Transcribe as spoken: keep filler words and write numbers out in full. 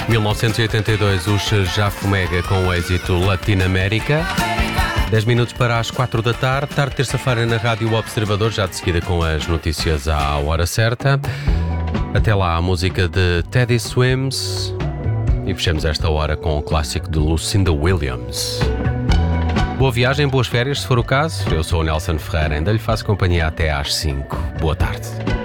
mil novecentos e oitenta e dois, os Jafomega com o êxito Latinoamérica. dez minutos para as quatro da tarde, tarde de terça-feira na Rádio Observador, já de seguida com as notícias à hora certa. Até lá a música de Teddy Swims e fechamos esta hora com o clássico de Lucinda Williams. Boa viagem, boas férias, se for o caso. Eu sou o Nelson Ferreira, ainda lhe faço companhia até às cinco. Boa tarde.